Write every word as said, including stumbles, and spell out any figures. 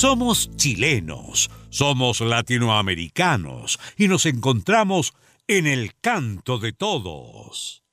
Somos chilenos, somos latinoamericanos y nos encontramos en el canto de todos.